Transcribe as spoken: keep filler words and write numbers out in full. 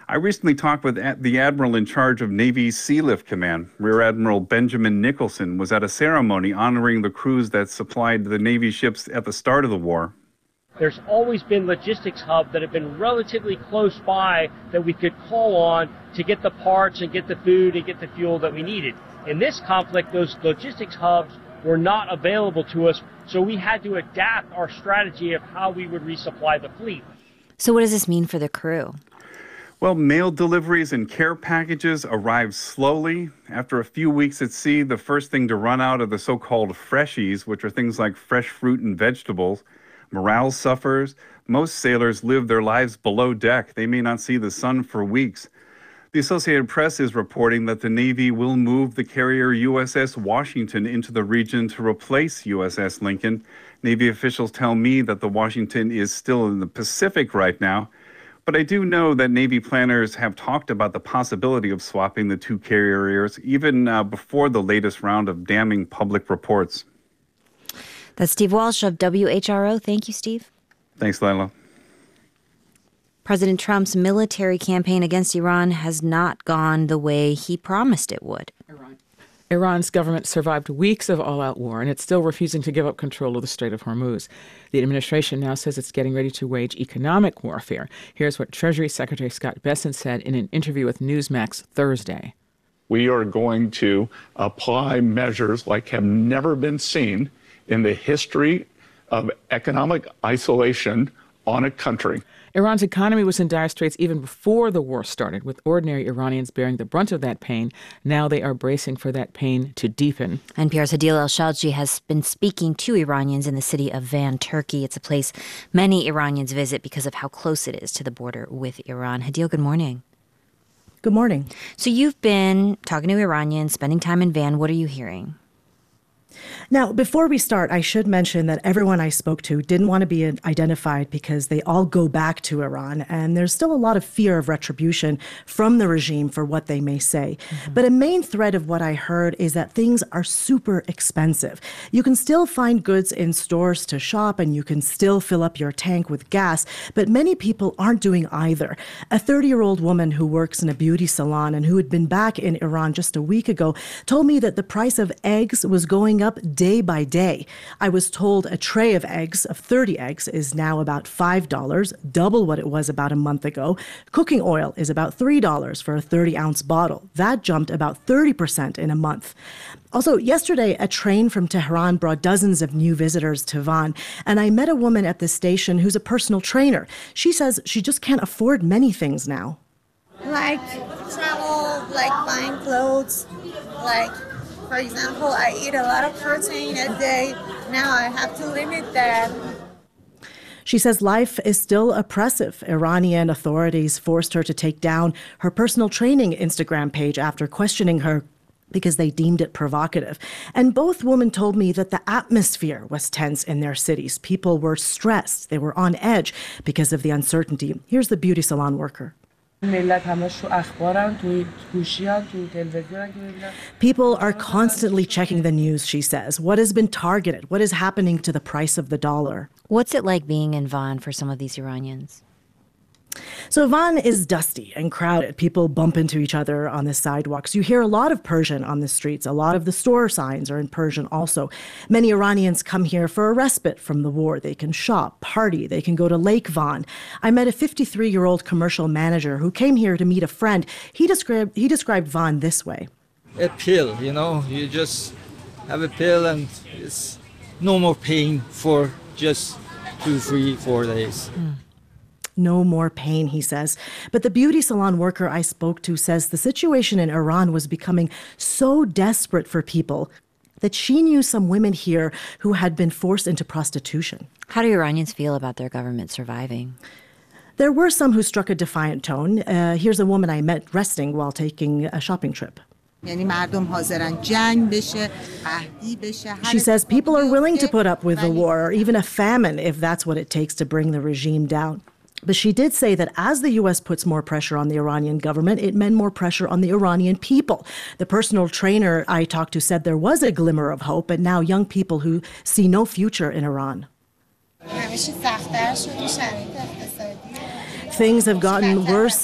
I recently talked with the admiral in charge of Navy's Sealift Command. Rear Admiral Benjamin Nicholson was at a ceremony honoring the crews that supplied the Navy ships at the start of the war. There's always been logistics hubs that have been relatively close by that we could call on to get the parts and get the food and get the fuel that we needed. In this conflict, those logistics hubs were not available to us, so we had to adapt our strategy of how we would resupply the fleet. So what does this mean for the crew? Well, mail deliveries and care packages arrive slowly. After a few weeks at sea, the first thing to run out are the so-called freshies, which are things like fresh fruit and vegetables. Morale suffers. Most sailors live their lives below deck. They may not see the sun for weeks. The Associated Press is reporting that the Navy will move the carrier U S S Washington into the region to replace U S S Lincoln. Navy officials tell me that the Washington is still in the Pacific right now. But I do know that Navy planners have talked about the possibility of swapping the two carriers even uh, before the latest round of damning public reports. That's Steve Walsh of W H R O. Thank you, Steve. Thanks, Lila. President Trump's military campaign against Iran has not gone the way he promised it would. Iran. Iran's government survived weeks of all-out war, and it's still refusing to give up control of the Strait of Hormuz. The administration now says it's getting ready to wage economic warfare. Here's what Treasury Secretary Scott Bessent said in an interview with Newsmax Thursday. We are going to apply measures like have never been seen in the history of economic isolation on a country. Iran's economy was in dire straits even before the war started, with ordinary Iranians bearing the brunt of that pain. Now they are bracing for that pain to deepen. N P R's Hadil El-Shalji has been speaking to Iranians in the city of Van, Turkey. It's a place many Iranians visit because of how close it is to the border with Iran. Hadil, good morning. Good morning. So you've been talking to Iranians, spending time in Van. What are you hearing? Now, before we start, I should mention that everyone I spoke to didn't want to be identified because they all go back to Iran, and there's still a lot of fear of retribution from the regime for what they may say. Mm-hmm. But a main thread of what I heard is that things are super expensive. You can still find goods in stores to shop, and you can still fill up your tank with gas, but many people aren't doing either. A thirty-year-old woman who works in a beauty salon and who had been back in Iran just a week ago told me that the price of eggs was going up day by day. I was told a tray of eggs, of thirty eggs, is now about five dollars, double what it was about a month ago. Cooking oil is about three dollars for a thirty-ounce bottle. That jumped about thirty percent in a month. Also, yesterday, a train from Tehran brought dozens of new visitors to Van, and I met a woman at the station who's a personal trainer. She says she just can't afford many things now. Like travel, like buying clothes, like for example, I eat a lot of protein a day. Now I have to limit that. She says life is still oppressive. Iranian authorities forced her to take down her personal training Instagram page after questioning her because they deemed it provocative. And both women told me that the atmosphere was tense in their cities. People were stressed. They were on edge because of the uncertainty. Here's the beauty salon worker. People are constantly checking the news, she says. What has been targeted? What is happening to the price of the dollar? What's it like being in Van for some of these Iranians? So Van is dusty and crowded. People bump into each other on the sidewalks. You hear a lot of Persian on the streets. A lot of the store signs are in Persian also. Many Iranians come here for a respite from the war. They can shop, party, they can go to Lake Van. I met a fifty-three-year-old commercial manager who came here to meet a friend. He described, he described Van this way. A pill, you know, you just have a pill and it's no more pain for just two, three, four days. Mm. No more pain, he says. But the beauty salon worker I spoke to says the situation in Iran was becoming so desperate for people that she knew some women here who had been forced into prostitution. How do Iranians feel about their government surviving? There were some who struck a defiant tone. Uh, here's a woman I met resting while taking a shopping trip. She says people are willing to put up with the war or even a famine if that's what it takes to bring the regime down. But she did say that as the U S puts more pressure on the Iranian government, it meant more pressure on the Iranian people. The personal trainer I talked to said there was a glimmer of hope, but now young people who see no future in Iran. Things have gotten worse